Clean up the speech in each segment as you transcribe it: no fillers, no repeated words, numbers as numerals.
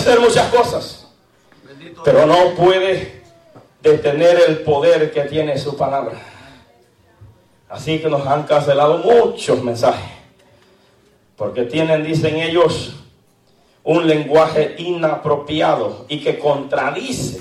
hacer muchas cosas, pero no puede detener el poder que tiene su palabra. Así que nos han cancelado muchos mensajes, porque tienen, dicen ellos, un lenguaje inapropiado y que contradice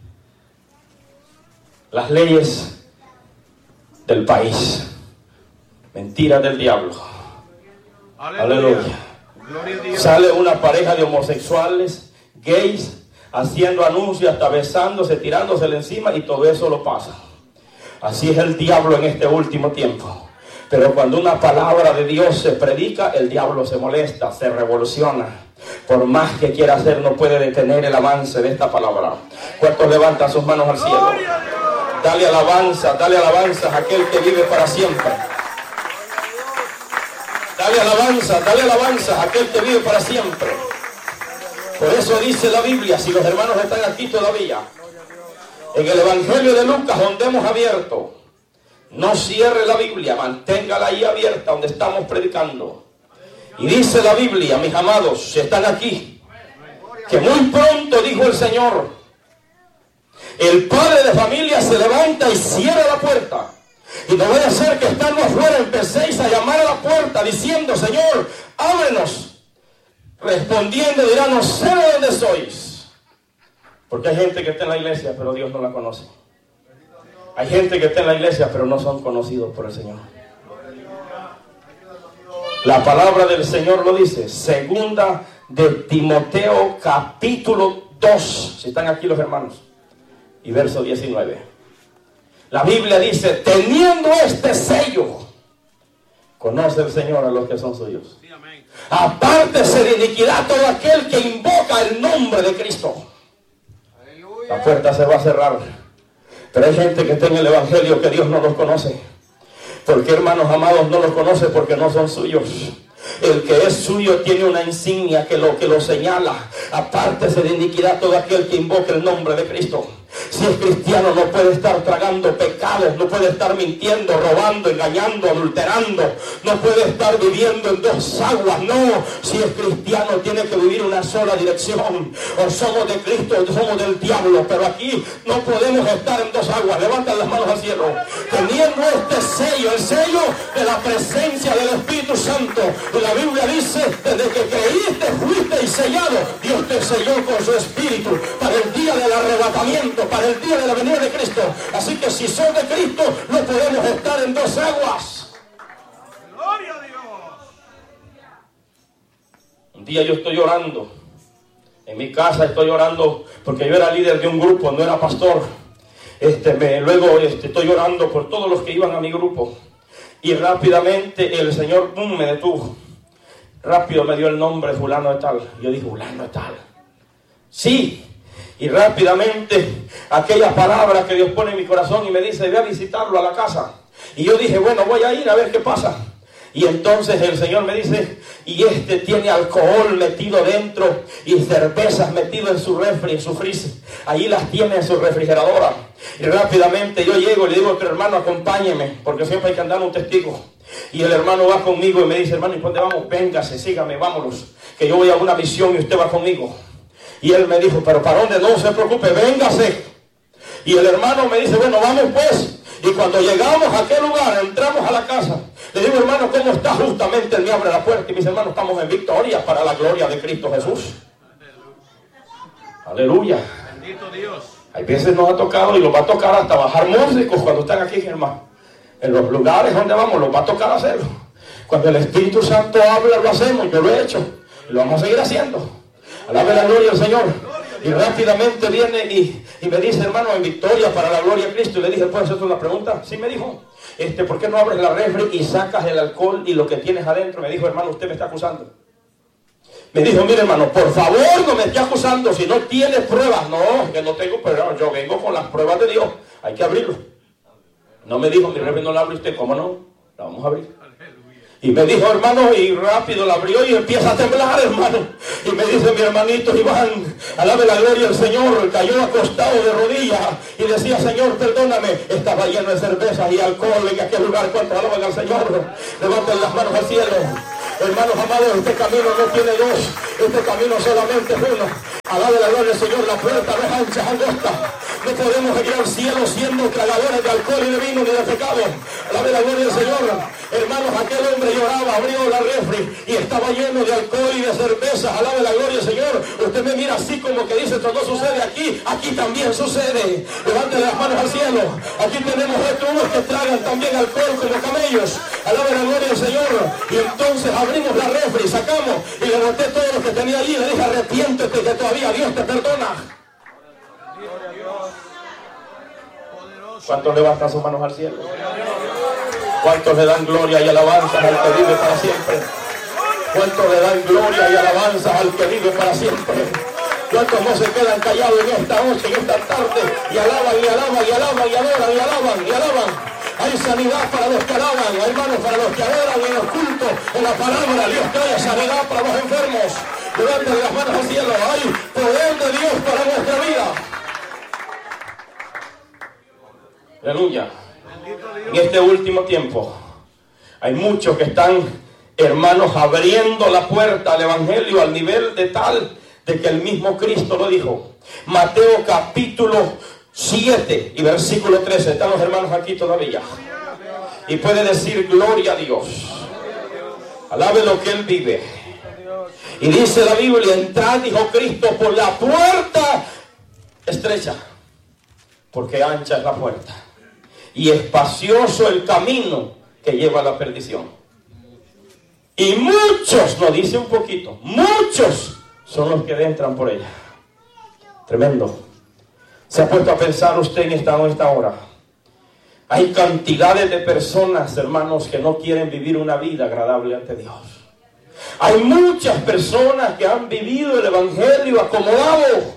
las leyes del país. Mentiras del diablo. Aleluya. Sale una pareja de homosexuales, gays, haciendo anuncios, hasta besándose, tirándosele encima, y todo eso lo pasa. Así es el diablo en este último tiempo. Pero cuando una palabra de Dios se predica, el diablo se molesta, se revoluciona. Por más que quiera hacer, no puede detener el avance de esta palabra. ¿Cuántos levantan sus manos al cielo? Dale alabanza a aquel que vive para siempre. Dale alabanza a aquel que vive para siempre. Por eso dice la Biblia, si los hermanos están aquí todavía, en el Evangelio de Lucas, donde hemos abierto, no cierre la Biblia, manténgala ahí abierta donde estamos predicando. Y dice la Biblia, mis amados, si están aquí, que muy pronto, dijo el Señor, el padre de familia se levanta y cierra la puerta. Y no vaya a ser que estando afuera empecéis a llamar a la puerta diciendo: Señor, ábrenos. Respondiendo dirá: no sé de dónde sois. Porque hay gente que está en la iglesia pero Dios no la conoce. Hay gente que está en la iglesia pero no son conocidos por el Señor. La palabra del Señor lo dice, segunda de Timoteo capítulo 2, si están aquí los hermanos, y verso 19. La Biblia dice: teniendo este sello, conoce el Señor a los que son suyos. Apártese de iniquidad todo aquel que invoca el nombre de Cristo. La puerta se va a cerrar. Pero hay gente que está en el Evangelio que Dios no los conoce. ¿Por qué, hermanos amados, no los conoce? Porque no son suyos. El que es suyo tiene una insignia que lo señala. Apártese de iniquidad todo aquel que invoque el nombre de Cristo. Si es cristiano no puede estar tragando pecados, no puede estar mintiendo, robando, engañando, adulterando, no puede estar viviendo en dos aguas. No, si es cristiano tiene que vivir una sola dirección. O somos de Cristo o somos del diablo, pero aquí no podemos estar en dos aguas. Levantan las manos al cielo, teniendo este sello, el sello de la presencia del Espíritu Santo. Y la Biblia dice: desde que creíste fuiste sellado. Dios te selló con su Espíritu para el día del arrebatamiento, para el día de la venida de Cristo. Así que si son de Cristo, no podemos estar en dos aguas. ¡Gloria a Dios! Un día yo estoy orando. En mi casa estoy orando porque yo era líder de un grupo, no era pastor. Luego estoy orando por todos los que iban a mi grupo. Y rápidamente el Señor me detuvo. Rápido me dio el nombre fulano de tal. Yo dije: fulano de tal. Sí. Y rápidamente aquella palabra que Dios pone en mi corazón y me dice: ve a visitarlo a la casa. Y yo dije: bueno, voy a ir a ver qué pasa. Y entonces el Señor me dice: y tiene alcohol metido dentro y cervezas metido en su refri, en su freezer. Allí las tiene en su refrigeradora. Y rápidamente yo llego y le digo: pero hermano, acompáñeme, porque siempre hay que andar un testigo. Y el hermano va conmigo y me dice: hermano, ¿y dónde vamos? Véngase, sígame, vámonos, que yo voy a una misión y usted va conmigo. Y él me dijo: pero ¿para dónde? No se preocupe, véngase. Y el hermano me dice: bueno, vamos pues. Y cuando llegamos a aquel lugar, entramos a la casa. Le digo: hermano, ¿cómo está? Justamente él me abre la puerta y me dice: hermano, estamos en victoria para la gloria de Cristo Jesús. Aleluya. Bendito Dios. Hay veces nos ha tocado y nos va a tocar hasta bajar músicos cuando están aquí, hermano. En los lugares donde vamos, nos va a tocar hacerlo. Cuando el Espíritu Santo habla, lo hacemos. Yo lo he hecho y lo vamos a seguir haciendo. Alabe la gloria al Señor. Y rápidamente viene y me dice: hermano, en victoria para la gloria de Cristo. Y le dije: ¿puedo hacerte una pregunta? Sí, me dijo. ¿Por qué no abres la refri y sacas el alcohol y lo que tienes adentro? Me dijo: hermano, usted me está acusando. Me dijo: mire, hermano, por favor no me esté acusando si no tiene pruebas. No, que no tengo pruebas. Yo vengo con las pruebas de Dios. Hay que abrirlo. No me dijo: mi refri no la abre usted. ¿Cómo no? La vamos a abrir. Y me dijo: hermano, y rápido la abrió y empieza a temblar, hermano. Y me dice mi hermanito Iván, alabe la gloria del Señor, cayó acostado de rodillas y decía: Señor, perdóname. Estaba lleno de cervezas y alcohol en aquel lugar. ¿Cuántos alaban al Señor? Levanten las manos al cielo. Hermanos amados, este camino no tiene dos, este camino solamente es uno. Alabe la gloria del Señor. La puerta no es ancha, es angosta. No podemos ir al cielo siendo tragadores de alcohol y de vino ni de pecado. Alabe la gloria del Señor. Hermanos, aquel hombre lloraba, abrió la refri y estaba lleno de alcohol y de cerveza. Alabe la gloria del Señor. Usted me mira así como que dice, esto no sucede aquí. Aquí también sucede. Levante las manos al cielo. Aquí tenemos unos que tragan también alcohol como camellos. Alabe la gloria del Señor. Y entonces abrimos la refri, sacamos y le boté todo lo que tenía allí. Le dije, arrepiéntete que todavía Dios te perdona. ¿Cuántos levantan sus manos al cielo? ¿Cuántos le dan gloria y alabanzas al que vive para siempre? ¿Cuántos le dan gloria y alabanzas al que vive para siempre? ¿Cuántos no se quedan callados en esta noche, en esta tarde, y alaban, y alaban, y alaban, y adoran, y alaban, y alaban? Hay sanidad para los que alaban, hermanos, para los que adoran en los cultos, en la palabra. Dios trae sanidad para los enfermos. Levanten las manos al cielo. Hay poder de Dios para nuestra vida. Aleluya. En este último tiempo hay muchos que están, hermanos, abriendo la puerta al evangelio al nivel de tal de que el mismo Cristo lo dijo. Mateo capítulo 7 y versículo 13. Están los hermanos aquí todavía. Y puede decir gloria a Dios. Alabe lo que Él vive. Y dice la Biblia, entrad, dijo Cristo, por la puerta estrecha, porque ancha es la puerta y espacioso el camino que lleva a la perdición. Y muchos, no dice un poquito, muchos son los que entran por ella. Tremendo. ¿Se ha puesto a pensar usted en esta hora? Hay cantidades de personas, hermanos, que no quieren vivir una vida agradable ante Dios. Hay muchas personas que han vivido el evangelio acomodado.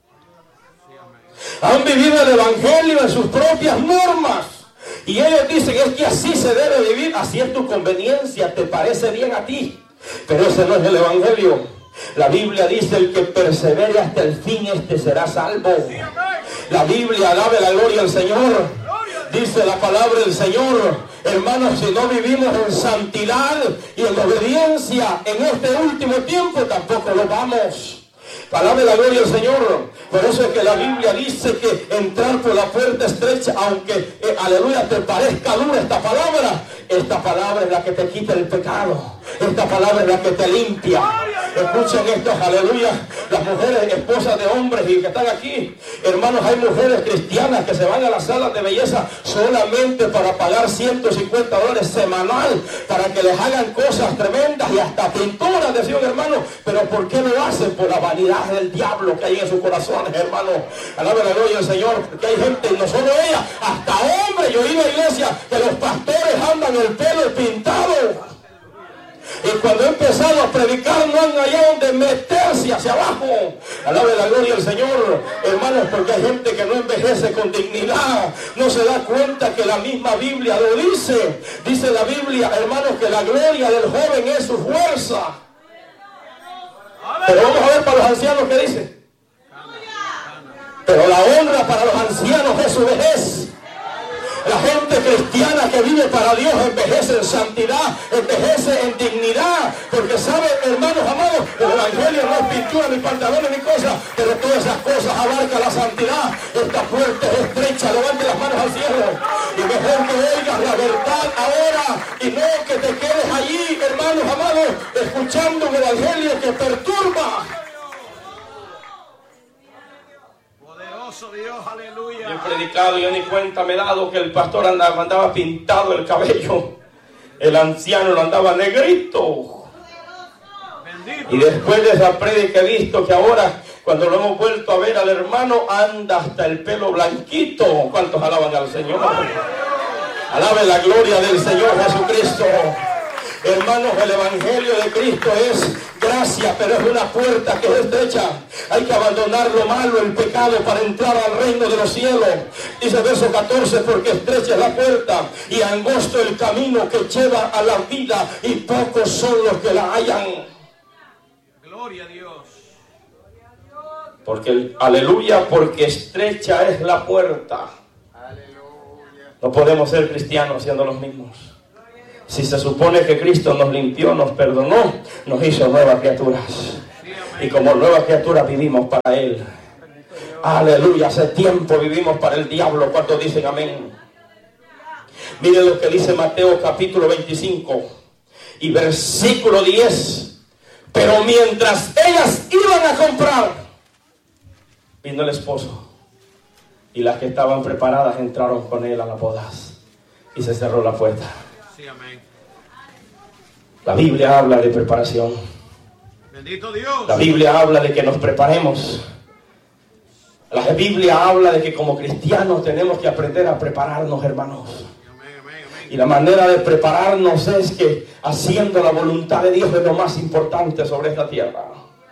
Han vivido el evangelio en sus propias normas. Y ellos dicen, es que así se debe vivir. Así es tu conveniencia, te parece bien a ti. Pero ese no es el evangelio. La Biblia dice, el que persevere hasta el fin, este será salvo. La Biblia, alabe la gloria al Señor. Dice la palabra del Señor, hermanos, si no vivimos en santidad y en obediencia en este último tiempo, tampoco lo vamos. Alabe la gloria al Señor. Por eso es que la Biblia dice que entrar por la puerta estrecha, aunque, aleluya, te parezca dura esta palabra es la que te quita el pecado. Esta palabra es la que te limpia. Escuchen esto, aleluya. Las mujeres, esposas de hombres y que están aquí, hermanos, hay mujeres cristianas que se van a las salas de belleza solamente para pagar $150 semanal para que les hagan cosas tremendas y hasta pinturas, decía un hermano. Pero ¿por qué lo hacen? Por la vanidad del diablo que hay en sus corazones, hermano. Alabe la gloria del Señor, porque hay gente, y no solo ella, hasta hombres. Yo iba a iglesia que los pastores andan el pelo pintado. Y cuando he empezado a predicar no han hallado donde meterse hacia abajo. Alabe la gloria del Señor, hermanos, porque hay gente que no envejece con dignidad. No se da cuenta que la misma Biblia lo dice. Dice la Biblia, hermanos, que la gloria del joven es su fuerza. Pero vamos a ver para los ancianos qué dice. Pero la honra para los ancianos es su vejez. La gente cristiana que vive para Dios envejece en santidad, envejece en dignidad, porque sabe, hermanos amados, el evangelio no es pintura, ni pantalones, ni cosas, pero todas esas cosas abarca la santidad. Esta puerta es estrecha, levante las manos al cielo, y mejor que oigas la verdad ahora, y no que te quedes allí, hermanos amados, escuchando un evangelio que perturba. Dios, aleluya. Yo he predicado y yo ni cuenta me he dado que el pastor andaba pintado el cabello, el anciano lo andaba negrito. Bendito. Y después de esa predica he visto que ahora, cuando lo hemos vuelto a ver al hermano, anda hasta el pelo blanquito. ¿Cuántos alaban al Señor? Alaben la gloria del Señor Jesucristo. Hermanos, el evangelio de Cristo es gracia, pero es una puerta que es estrecha. Hay que abandonar lo malo, el pecado, para entrar al reino de los cielos. Dice verso 14, porque estrecha es la puerta y angosto el camino que lleva a la vida, y pocos son los que la hallan. Gloria a Dios. Porque, aleluya, porque estrecha es la puerta. No podemos ser cristianos siendo los mismos. Si se supone que Cristo nos limpió, nos perdonó, nos hizo nuevas criaturas. Y como nueva criatura vivimos para Él. Aleluya, hace tiempo vivimos para el diablo. ¿Cuántos dicen amén? Miren lo que dice Mateo capítulo 25 y versículo 10. Pero mientras ellas iban a comprar, vino el esposo. Y las que estaban preparadas entraron con él a las bodas. Y se cerró la puerta. Sí, amén. La Biblia habla de preparación. Bendito Dios. La Biblia habla de que nos preparemos. La Biblia habla de que como cristianos tenemos que aprender a prepararnos, hermanos. Amén, amén, amén. Y la manera de prepararnos es que haciendo la voluntad de Dios es lo más importante sobre esta tierra.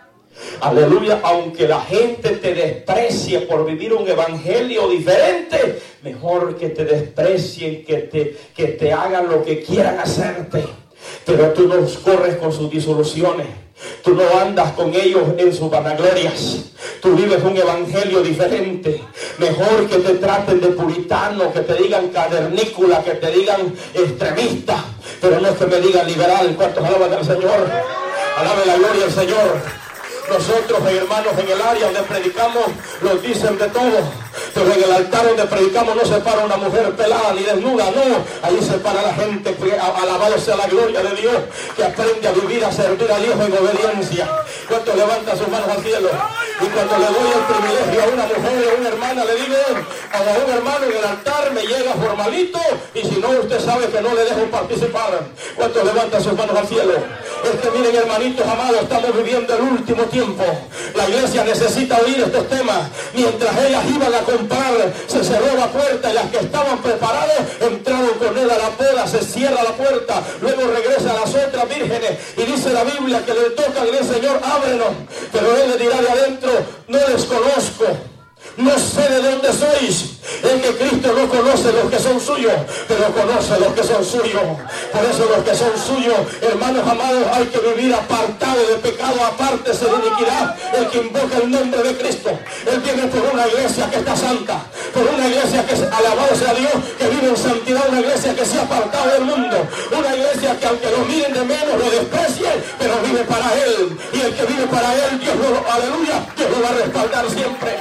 Aleluya, aunque la gente te desprecie por vivir un evangelio diferente, mejor que te desprecien, que te hagan lo que quieran hacerte. Pero tú no corres con sus disoluciones. Tú no andas con ellos en sus vanaglorias. Tú vives un evangelio diferente. Mejor que te traten de puritano, que te digan cavernícola, que te digan extremista, pero no es que me digan liberal. ¿Cuántos alaban al Señor? Alabe la gloria al Señor. Nosotros, hermanos, en el área donde predicamos, nos dicen de todo. Pero en el altar donde predicamos no se para una mujer pelada ni desnuda, no. Ahí se para la gente, alabado sea la gloria de Dios, que aprende a vivir, a servir a Dios en obediencia. ¿Cuántos levantan sus manos al cielo? Y cuando le doy el privilegio a una mujer o a una hermana, le digo, a un hermano en el altar me llega formalito, y si no, usted sabe que no le dejo participar. ¿Cuántos levantan sus manos al cielo? Es que miren, hermanitos amados, estamos viviendo el último tiempo. La iglesia necesita oír estos temas. Mientras ellas iban a comprar, se cerró la puerta, y las que estaban preparadas entraron con él a la boda. Se cierra la puerta, luego regresa a las otras vírgenes y dice la Biblia que le tocan y le dice, Señor, ábrenos. Pero él le dirá de adentro, no les conozco, no sé de dónde sois. Es que Cristo no conoce los que son suyos, pero conoce los que son suyos. Por eso los que son suyos, hermanos amados, hay que vivir apartado de pecado, apártese de iniquidad. El que invoca el nombre de Cristo, él viene por una iglesia que está santa, por una iglesia que, alabado sea Dios, que vive en santidad, una iglesia que se ha apartado del mundo, una iglesia que aunque lo miren de menos, lo desprecien, pero vive para Él. Y el que vive para Él, Dios lo, aleluya, Dios lo va a respaldar siempre.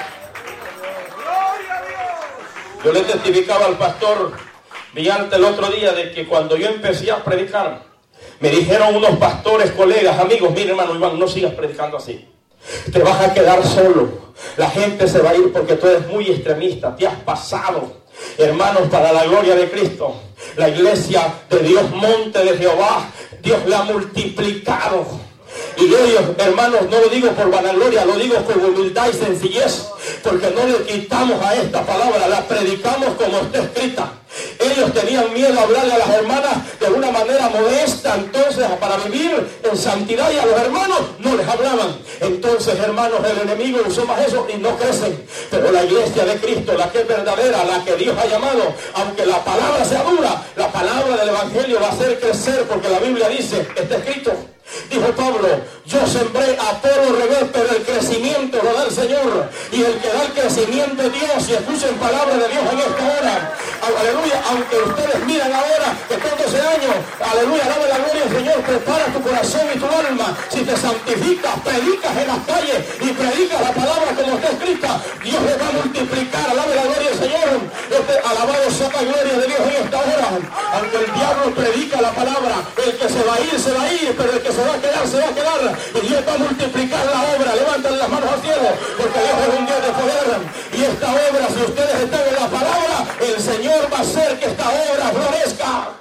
Yo le testificaba al pastor Villalta el otro día de que cuando yo empecé a predicar, me dijeron unos pastores, colegas, amigos, mire hermano Iván, no sigas predicando así. Te vas a quedar solo. La gente se va a ir porque tú eres muy extremista, te has pasado. Hermanos, para la gloria de Cristo, la iglesia de Dios, monte de Jehová, Dios la ha multiplicado. Y ellos, hermanos, no lo digo por vanagloria, lo digo con humildad y sencillez, porque no le quitamos a esta palabra, la predicamos como está escrita. Ellos tenían miedo a hablarle a las hermanas de una manera modesta, entonces para vivir en santidad, y a los hermanos no les hablaban. Entonces, hermanos, el enemigo usó más eso y no crecen. Pero la iglesia de Cristo, la que es verdadera, la que Dios ha llamado, aunque la palabra sea dura, la palabra del evangelio va a hacer crecer, porque la Biblia dice, está escrito. Dijo Pablo, yo sembré, Apolo regó, pero el crecimiento lo da el Señor. Y el que da el crecimiento es Dios. Y escuchen palabra de Dios en esta hora. Aleluya, aunque ustedes miran ahora que tengo 12 años, aleluya, dame la gloria al Señor, prepara tu corazón y tu alma. Si te santificas, predicas en las calles y predicas la palabra como está escrita, Dios le va a multiplicar. Alabe la gloria al Señor. Alabado sea la gloria de Dios en esta hora. Aunque el diablo predica la palabra, el que se va a ir, pero el que se va a quedar, y Dios va a multiplicar la obra. Levanten las manos al cielo, porque Dios es un Dios de poder. Y esta obra, si ustedes están en la palabra, el Señor va a hacer que esta obra florezca.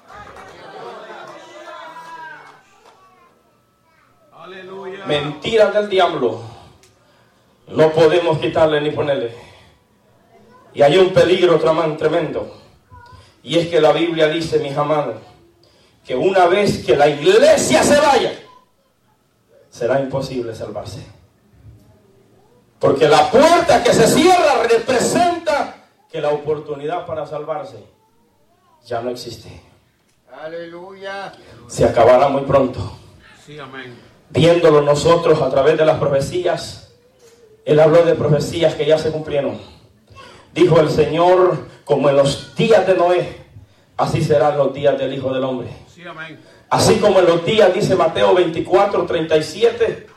Aleluya. Mentiras del diablo no podemos quitarle ni ponerle. Y hay un peligro tremendo, y es que la Biblia dice, mis amados, que una vez que la iglesia se vaya, será imposible salvarse. Porque la puerta que se cierra representa que la oportunidad para salvarse ya no existe. Aleluya. Se acabará muy pronto. Sí, amén. Viéndolo nosotros a través de las profecías, Él habló de profecías que ya se cumplieron. Dijo el Señor, como en los días de Noé, así serán los días del Hijo del Hombre. Sí, amén. Así como en los días, dice Mateo 24:37,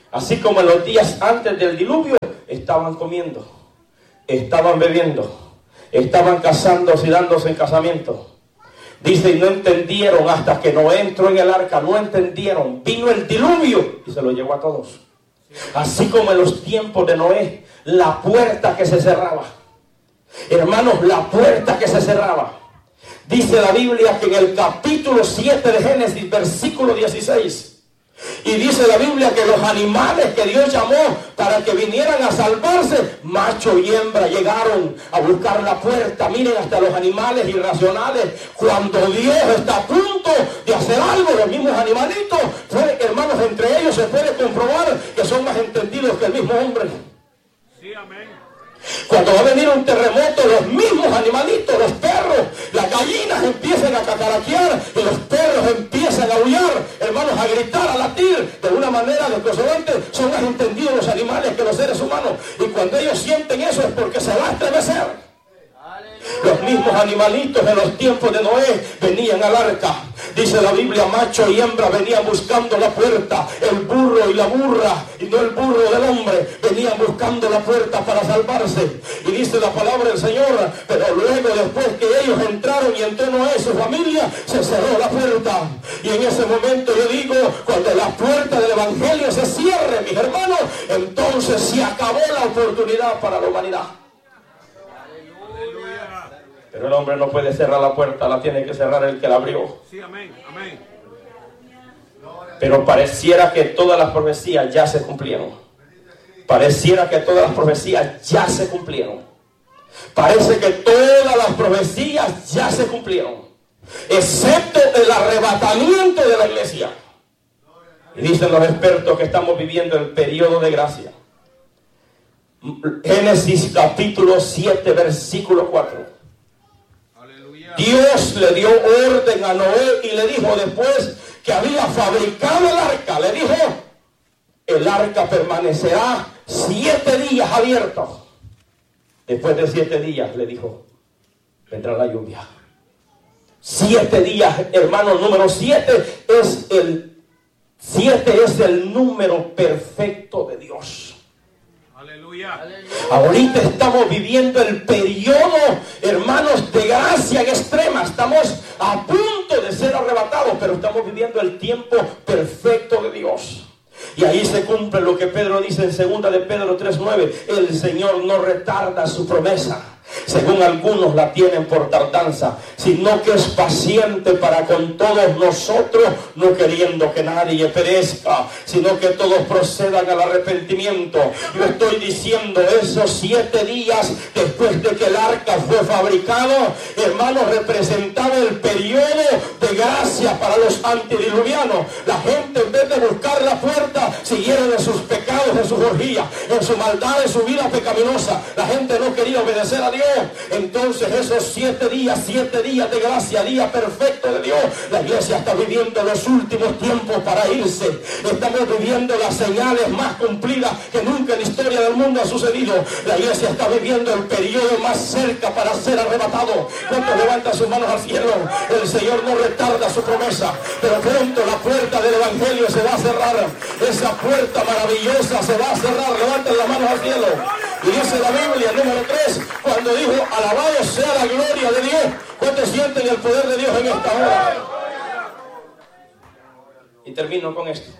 Así como en los días antes del diluvio, estaban comiendo, estaban bebiendo, estaban casándose y dándose en casamiento. Dice, y no entendieron hasta que Noé entró en el arca, no entendieron. Vino el diluvio y se lo llevó a todos. Así como en los tiempos de Noé, la puerta que se cerraba. Hermanos, la puerta que se cerraba. Dice la Biblia que en el capítulo 7 de Génesis, versículo 16, y dice la Biblia que los animales que Dios llamó para que vinieran a salvarse, macho y hembra, llegaron a buscar la puerta. Miren, hasta los animales irracionales, cuando Dios está a punto de hacer algo, los mismos animalitos, hermanos, entre ellos se puede comprobar que son más entendidos que el mismo hombre. Sí, amén. Cuando va a venir un terremoto, los mismos animalitos, los perros, las gallinas empiezan a cacaraquear y los perros empiezan a aullar, hermanos, a gritar, a latir de una manera desconsolante. Son más entendidos los animales que los seres humanos, y cuando ellos sienten eso es porque se va a estremecer. Los mismos animalitos en los tiempos de Noé venían al arca. Dice la Biblia, macho y hembra venían buscando la puerta. El burro y la burra, y no el burro del hombre, venían buscando la puerta para salvarse. Y dice la palabra del Señor, pero luego, después que ellos entraron y entró Noé y su familia, se cerró la puerta. Y en ese momento yo digo, cuando la puerta del evangelio se cierre, mis hermanos, entonces se acabó la oportunidad para la humanidad. Pero el hombre no puede cerrar la puerta, la tiene que cerrar el que la abrió. Sí, amén, amén. Pero pareciera que todas las profecías ya se cumplieron. Pareciera que todas las profecías ya se cumplieron. Parece que todas las profecías ya se cumplieron, excepto el arrebatamiento de la iglesia. Y dicen los expertos que estamos viviendo el periodo de gracia. Génesis capítulo 7, versículo 4. Dios le dio orden a Noé y le dijo, después que había fabricado el arca, le dijo, el arca permanecerá 7 días abierto. Después de 7 días, le dijo, vendrá la lluvia. 7 días, hermano, número 7 es el número perfecto de Dios. Aleluya. Ahorita estamos viviendo el periodo, hermanos, de gracia en extrema. Estamos a punto de ser arrebatados, pero estamos viviendo el tiempo perfecto de Dios. Y ahí se cumple lo que Pedro dice en 2 de Pedro 3:9. El Señor no retarda su promesa, según algunos la tienen por tardanza, sino que es paciente para con todos nosotros, no queriendo que nadie perezca, sino que todos procedan al arrepentimiento. Yo estoy diciendo, esos 7 días después de que el arca fue fabricado, hermanos, representaba el periodo de gracia para los antediluvianos. La gente, en vez de buscar la puerta, siguieron en sus pecados, en sus orgías, en su maldad, en su vida pecaminosa. La gente no quería obedecer a Dios. Entonces esos 7 días de gracia, día perfecto de Dios, la iglesia está viviendo los últimos tiempos para irse. Estamos viviendo las señales más cumplidas que nunca en la historia del mundo ha sucedido. La iglesia está viviendo el periodo más cerca para ser arrebatado. ¿Cuántos levantan sus manos al cielo? El Señor no retarda su promesa, pero pronto la puerta del evangelio se va a cerrar. Esa puerta maravillosa se va a cerrar. Levanten las manos al cielo. Y dice la Biblia, número 3, cuando dijo, alabado sea la gloria de Dios. ¿Cuántos sienten el poder de Dios en esta hora? Y termino con esto.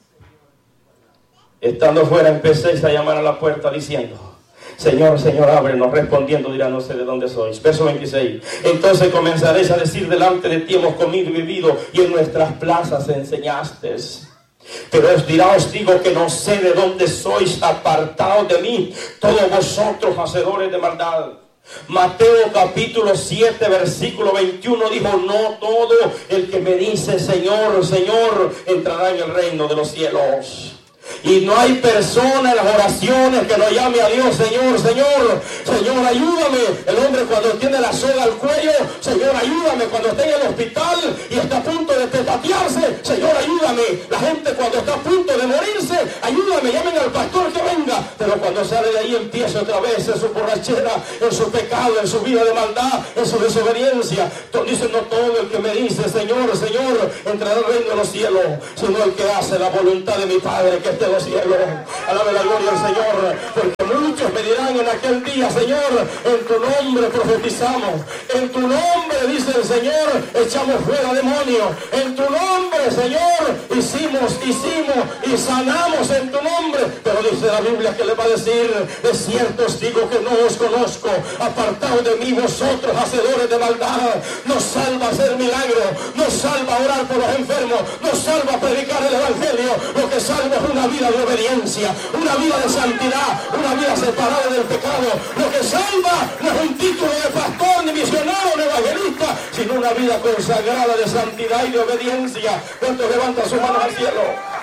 Estando fuera, empecéis a llamar a la puerta diciendo, Señor, Señor, ábrenos. Respondiendo dirá, no sé de dónde sois. Verso 26. Entonces comenzaréis a decir, delante de ti hemos comido y bebido, y en nuestras plazas enseñaste. Pero os dirá, os digo que no sé de dónde sois, apartados de mí, todos vosotros hacedores de maldad. Mateo capítulo 7 versículo 21 dijo, no todo el que me dice Señor, Señor, entrará en el reino de los cielos. Y no hay persona en las oraciones que no llame a Dios, Señor, Señor, Señor, ayúdame. El hombre cuando tiene la soga al cuello, Señor, ayúdame. Cuando está en el hospital y está a punto de petatearse, Señor, ayúdame. La gente cuando está a punto de morirse, ayúdame, llamen al pastor que venga. Pero cuando sale de ahí empieza otra vez en su borrachera, en su pecado, en su vida de maldad, en su desobediencia. Dice, no todo el que me dice Señor, Señor, entrará al reino de los cielos, sino el que hace la voluntad de mi Padre que desde los cielos. Alabe la gloria al Señor, porque muchos me dirán en aquel día, Señor, en tu nombre profetizamos, en tu nombre, dice el Señor, echamos fuera demonios, en tu nombre, Señor, hicimos y sanamos en tu nombre. Pero dice la Biblia que le va a decir: de cierto os digo que no os conozco, apartaos de mí vosotros hacedores de maldad. Nos salva hacer milagros, nos salva orar por los enfermos, nos salva predicar el evangelio. Lo que salva es una vida de obediencia, una vida de santidad, una vida separada del pecado. Lo que salva no es un título de pastor, ni misionero, ni evangelista, sino una vida consagrada de santidad y de obediencia. ¿Cuántos levantan sus manos al cielo?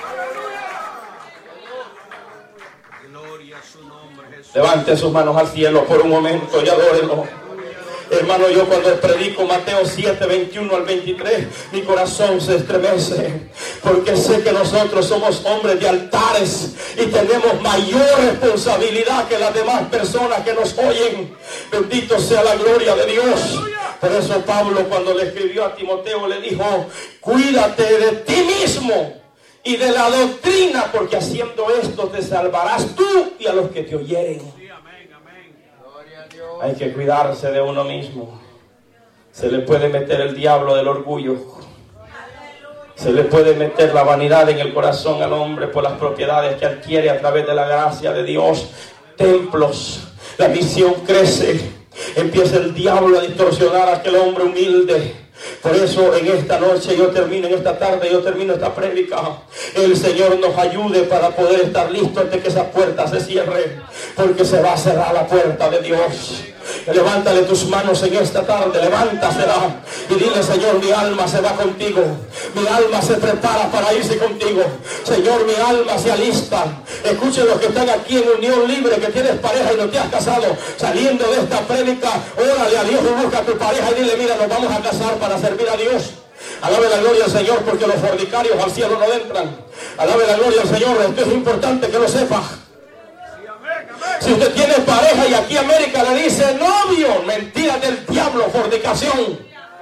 Gloria a su nombre, Jesús. Levante sus manos al cielo por un momento y adórenlo. Hermano, yo cuando predico Mateo 7, 21 al 23, mi corazón se estremece, porque sé que nosotros somos hombres de altares y tenemos mayor responsabilidad que las demás personas que nos oyen. Bendito sea la gloria de Dios. Por eso Pablo, cuando le escribió a Timoteo, le dijo: cuídate de ti mismo y de la doctrina, porque haciendo esto te salvarás tú y a los que te oyeren. Sí, amén, amén. Gloria a Dios. Hay que cuidarse de uno mismo. Se le puede meter el diablo del orgullo. Se le puede meter la vanidad en el corazón al hombre por las propiedades que adquiere a través de la gracia de Dios. Templos, la visión crece. Empieza el diablo a distorsionar a aquel hombre humilde. Por eso en esta noche en esta tarde yo termino esta prédica. El Señor nos ayude para poder estar listos antes que esa puerta se cierre, porque se va a cerrar la puerta de Dios. Levántale tus manos en esta tarde, levántasela y dile: Señor, mi alma se va contigo, mi alma se prepara para irse contigo. Señor, mi alma se alista. Escuchen los que están aquí en unión libre, que tienes pareja y no te has casado. Saliendo de esta prédica, órale a Dios y busca a tu pareja y dile: mira, nos vamos a casar para servir a Dios. Alabe la gloria al Señor, porque los fornicarios al cielo no entran. Alabe la gloria al Señor. Esto es importante que lo sepa. Si usted tiene pareja y aquí América le dice novio, mentira del diablo, fornicación,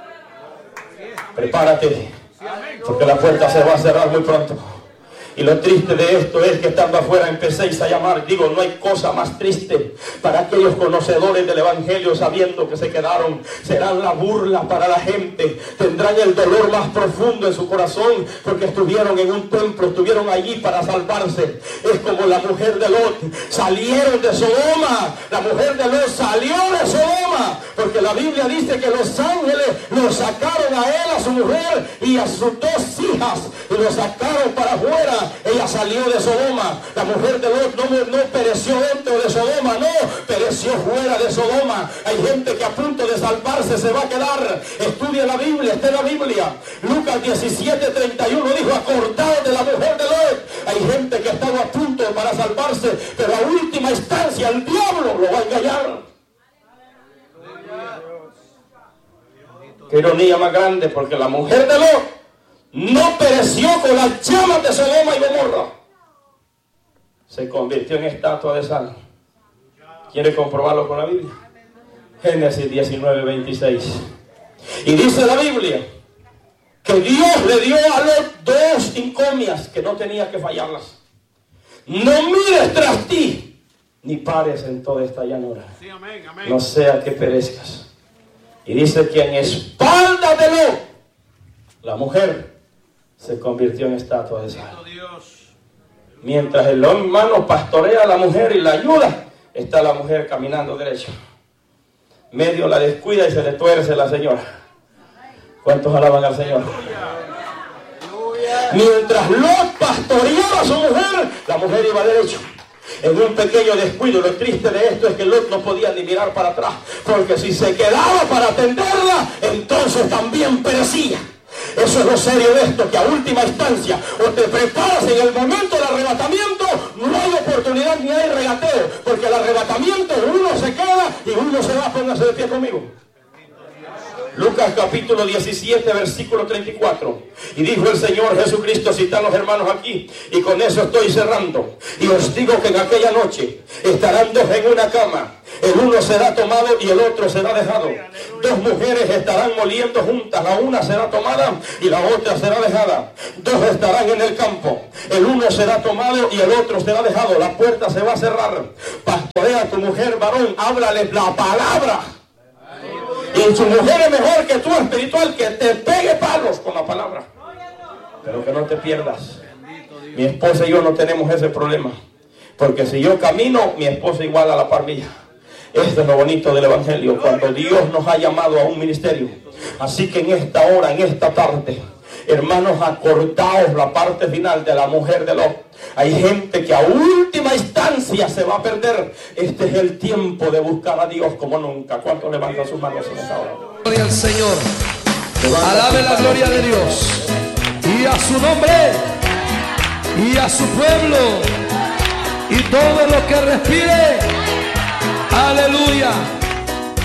prepárate, porque la puerta se va a cerrar muy pronto. Y lo triste de esto es que estando afuera empecéis a llamar. Digo, no hay cosa más triste para aquellos conocedores del evangelio, sabiendo que se quedaron. Serán la burla para la gente. Tendrán el dolor más profundo en su corazón, porque estuvieron en un templo, estuvieron allí para salvarse. Es como la mujer de Lot. Salieron de Sodoma. La mujer de Lot salió de Sodoma, porque la Biblia dice que los ángeles los sacaron a él, a su mujer y a sus dos hijas, y los sacaron para afuera. Ella salió de Sodoma. La mujer de Lot no pereció dentro de Sodoma, no, pereció fuera de Sodoma. Hay gente que a punto de salvarse se va a quedar. Estudia la Biblia, está en la Biblia. Lucas 17:31 dijo: acordaos de la mujer de Lot. Hay gente que estaba a punto para salvarse, pero a última instancia el diablo lo va a engañar. Qué ironía más grande, porque la mujer de Lot no pereció con las llamas de Sodoma y Gomorra. Se convirtió en estatua de sal. ¿Quiere comprobarlo con la Biblia? Génesis 19:26. Y dice la Biblia que Dios le dio a Lot dos encomias que no tenía que fallarlas. No mires tras ti, ni pares en toda esta llanura. Sí, amén, amén. No sea que perezcas. Y dice que en espalda de Lot, la mujer se convirtió en estatua de sal. Dios. Mientras el hermano pastorea a la mujer y la ayuda, está la mujer caminando derecho. Medio la descuida y se le tuerce la señora. ¿Cuántos alaban al Señor? Mientras Lot pastoreaba a su mujer, la mujer iba derecho. En un pequeño descuido. Lo triste de esto es que Lot no podía ni mirar para atrás, porque si se quedaba para atenderla, entonces también perecía. Eso es lo serio de esto, que a última instancia o te preparas en el momento del arrebatamiento, no hay oportunidad ni hay regateo, porque el arrebatamiento uno se queda y uno se va. Póngase de pie conmigo. Lucas capítulo 17, versículo 34. Y dijo el Señor Jesucristo, si están los hermanos aquí, y con eso estoy cerrando. Y os digo que en aquella noche estarán dos en una cama. El uno será tomado y el otro será dejado. Dos mujeres estarán moliendo juntas. La una será tomada y la otra será dejada. Dos estarán en el campo. El uno será tomado y el otro será dejado. La puerta se va a cerrar. Pastorea a tu mujer, varón. Háblale la palabra. Y su mujer es mejor que tú, espiritual, que te pegue palos con la palabra. Pero que no te pierdas. Mi esposa y yo no tenemos ese problema. Porque si yo camino, mi esposa igual a la par mía. Esto es lo bonito del Evangelio, cuando Dios nos ha llamado a un ministerio. Así que en esta hora, en esta tarde, hermanos, acordaos la parte final de la mujer de Lot. Hay gente que a última instancia se va a perder. Este es el tiempo de buscar a Dios como nunca. ¿Cuántos levantan sus manos en esta hora? Gloria al Señor. Alabe la gloria de Dios. Y a su nombre. Y a su pueblo. Y todo lo que respire. Aleluya.